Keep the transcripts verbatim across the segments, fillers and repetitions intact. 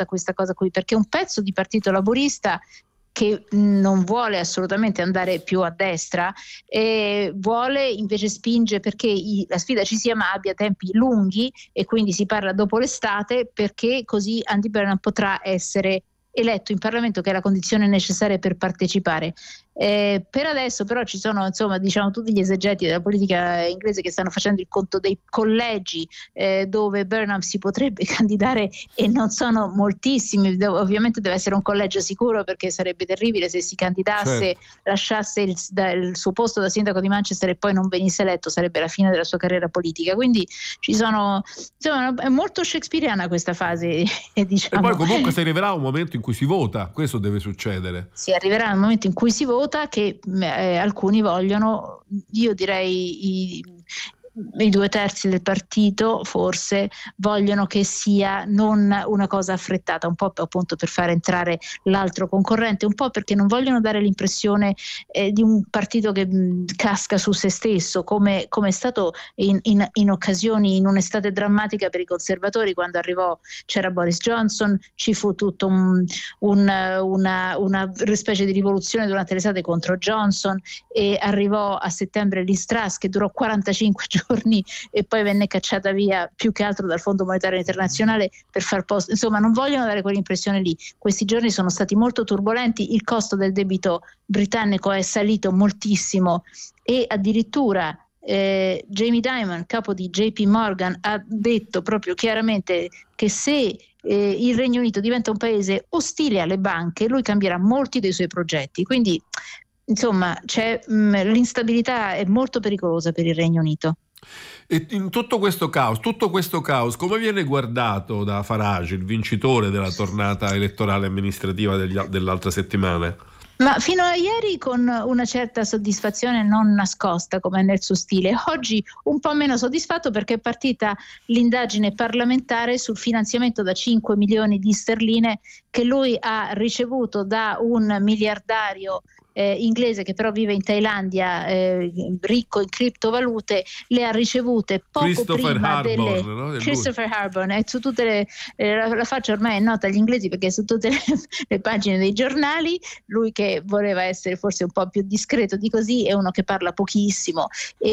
nota questa cosa qui, perché un pezzo di Partito Laburista che non vuole assolutamente andare più a destra, e vuole invece spinge perché i, la sfida ci sia ma abbia tempi lunghi, e quindi si parla dopo l'estate, perché così Andy Burnham potrà essere eletto in Parlamento, che è la condizione necessaria per partecipare. Eh, per adesso però ci sono, insomma, diciamo, tutti gli esegeti della politica inglese che stanno facendo il conto dei collegi eh, dove Burnham si potrebbe candidare, e non sono moltissimi. De- ovviamente deve essere un collegio sicuro, perché sarebbe terribile se si candidasse, certo, lasciasse il, da, il suo posto da sindaco di Manchester e poi non venisse eletto, sarebbe la fine della sua carriera politica. Quindi ci sono, insomma, è molto shakespeariana questa fase, diciamo. E poi comunque si arriverà un momento in cui si vota, questo deve succedere. Si arriverà al momento in cui si vota, che eh, alcuni vogliono, io direi i, i due terzi del partito forse vogliono che sia non una cosa affrettata, un po' appunto per far entrare l'altro concorrente, un po' perché non vogliono dare l'impressione eh, di un partito che mh, casca su se stesso, come, come è stato in, in, in occasioni, in un'estate drammatica per i conservatori, quando arrivò, c'era Boris Johnson, ci fu tutto un, un, una, una specie di rivoluzione durante l'estate contro Johnson, e arrivò a settembre Liz Truss, che durò quarantacinque giorni e poi venne cacciata via, più che altro dal Fondo Monetario Internazionale, per far posto. Insomma, non vogliono dare quell'impressione lì. Questi giorni sono stati molto turbolenti, il costo del debito britannico è salito moltissimo, e addirittura eh, Jamie Dimon, capo di J P Morgan, ha detto proprio chiaramente che se eh, il Regno Unito diventa un paese ostile alle banche, lui cambierà molti dei suoi progetti. Quindi insomma c'è mh, l'instabilità è molto pericolosa per il Regno Unito. E in tutto questo caos, tutto questo caos, come viene guardato da Farage, il vincitore della tornata elettorale amministrativa degli, dell'altra settimana? Ma fino a ieri con una certa soddisfazione non nascosta, come nel suo stile. Oggi un po' meno soddisfatto, perché è partita l'indagine parlamentare sul finanziamento da cinque milioni di sterline che lui ha ricevuto da un miliardario Eh, inglese, che però vive in Thailandia, eh, ricco in criptovalute. Le ha ricevute poco Christopher prima Harbour, delle no? Christopher Harbour, è su tutte le, eh, la, la faccia ormai è nota agli inglesi perché è su tutte le, le pagine dei giornali. Lui che voleva essere forse un po' più discreto di così, è uno che parla pochissimo,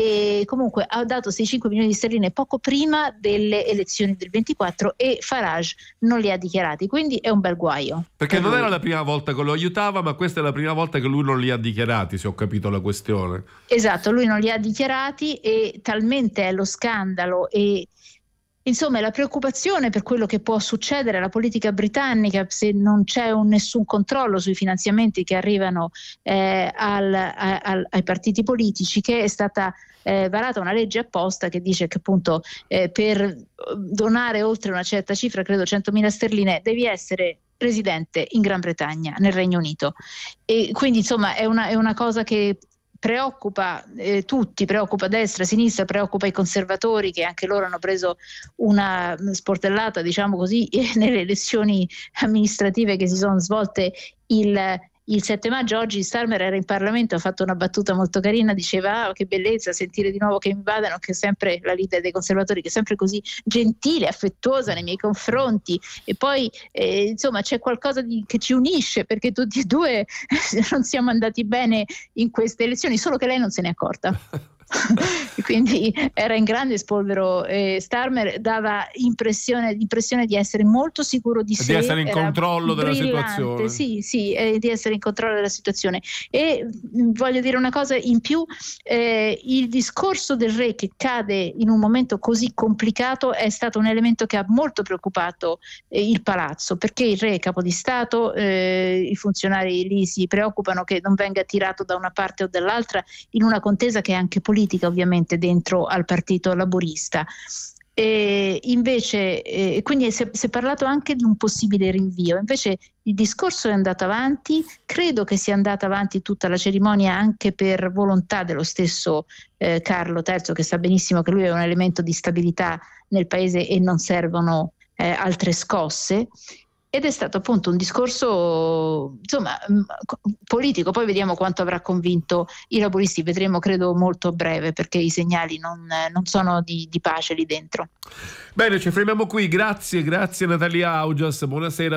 e comunque ha dato sessantacinque milioni di sterline poco prima delle elezioni del ventiquattro, e Farage non li ha dichiarati, quindi è un bel guaio. Perché non era la prima volta che lo aiutava, ma questa è la prima volta che lui non li ha dichiarati, se ho capito la questione. Esatto, lui non li ha dichiarati, e talmente è lo scandalo e insomma è la preoccupazione per quello che può succedere alla politica britannica se non c'è un, nessun controllo sui finanziamenti che arrivano eh, al, al, ai partiti politici, che è stata eh, varata una legge apposta che dice che appunto eh, per donare oltre una certa cifra, credo centomila sterline, devi essere residente in Gran Bretagna, nel Regno Unito. E quindi insomma è una, è una cosa che preoccupa eh, tutti, preoccupa destra, sinistra, preoccupa i conservatori, che anche loro hanno preso una sportellata, diciamo così, nelle elezioni amministrative che si sono svolte il Il sette maggio. Oggi Starmer era in Parlamento, ha fatto una battuta molto carina, diceva ah, che bellezza sentire di nuovo che mi vadano, che è sempre la leader dei conservatori, che è sempre così gentile, affettuosa nei miei confronti, e poi eh, insomma c'è qualcosa di, che ci unisce, perché tutti e due non siamo andati bene in queste elezioni, solo che lei non se n'è accorta. Quindi era in grande spolvero. eh, Starmer dava impressione, impressione di essere molto sicuro di, di sé, di essere in era controllo della brillante, situazione. sì, sì, eh, di essere in controllo della situazione. E mh, voglio dire una cosa in più, eh, il discorso del re che cade in un momento così complicato è stato un elemento che ha molto preoccupato eh, il palazzo, perché il re è capo di Stato, eh, i funzionari lì si preoccupano che non venga tirato da una parte o dall'altra in una contesa che è anche politica, ovviamente, dentro al partito laburista. E invece eh, quindi si è, si è parlato anche di un possibile rinvio. Invece il discorso è andato avanti, credo che sia andata avanti tutta la cerimonia anche per volontà dello stesso eh, Carlo terzo, che sa benissimo che lui è un elemento di stabilità nel paese e non servono eh, altre scosse. Ed è stato appunto un discorso insomma politico, poi vediamo quanto avrà convinto i laburisti, vedremo credo molto a breve, perché i segnali non, non sono di, di pace lì dentro. Bene, ci fermiamo qui, grazie, grazie Natalia Augias, buonasera.